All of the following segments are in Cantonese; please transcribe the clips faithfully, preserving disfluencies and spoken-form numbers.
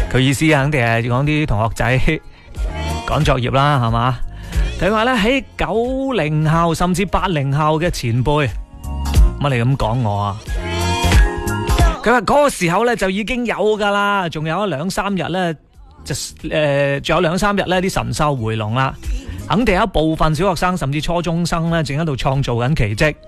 佢意思肯定係講啲同學仔趕作業啦，係嘛？佢話咧喺九零後甚至八零後嘅前輩，乜你咁講我啊？佢話嗰個時候咧就已經有噶啦，仲有一兩三日咧就誒，仲有兩三日咧啲神獸回籠啦，肯定有一部分小學生甚至初中生咧正喺度創造緊奇蹟。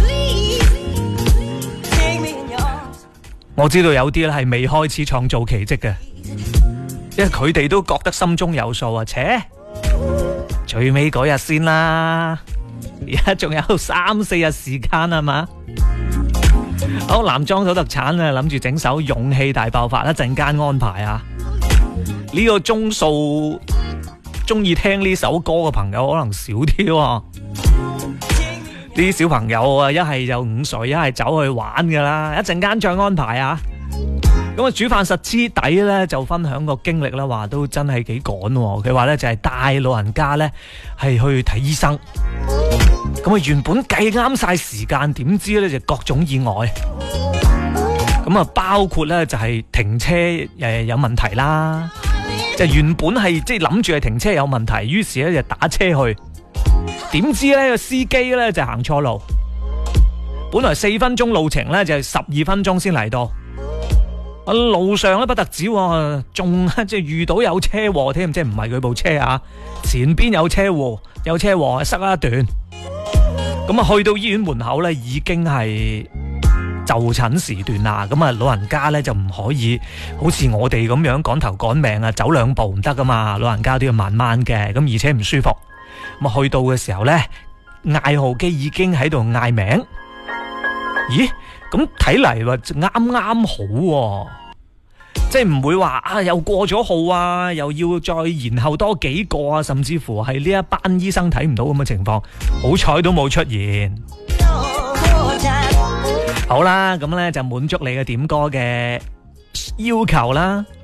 我知道有啲咧係未開始創造奇蹟嘅，因為佢哋都覺得心中有數啊，切，最尾嗰日先啦，而家仲有三四日時間係嘛？好，男裝土特產啊，諗住整首勇氣大爆發，一陣間安排啊。呢個鐘數中意聽呢首歌嘅朋友可能少啲喎。啲小朋友啊，一係就午睡，一係走去玩噶啦，一陣間再安排啊。咁啊，煮飯實知底咧就分享個經歷啦，話都真係幾趕。佢話咧就係帶老人家咧係去睇醫生。咁啊，原本計啱晒時間，點知咧就各種意外。咁啊，包括咧就係停車誒有問題啦，就原本係即係諗住係停車有問題，於是咧就打車去，點知咧個司機咧就行錯路，本來四分鐘路程咧就係十二分鐘先嚟到。路上咧不特止，仲即係遇到有車禍添，即係唔係佢部車啊，前邊有車禍，有車禍塞咗一段。咁啊，去到醫院門口咧，已經係就診時段啦。咁啊，老人家咧就唔可以好似我哋咁樣趕頭趕命啊，走兩步唔得噶嘛。老人家都要慢慢嘅，咁而且唔舒服。咁啊，去到嘅時候咧，嗌號機已經喺度嗌名。咦？咁睇嚟話啱啱好，即係唔會話啊又過咗號啊，又要再延後多幾個啊，甚至乎係呢一班醫生睇唔到咁嘅情況，好彩都冇出現。好啦，咁咧就滿足你嘅點歌嘅要求啦。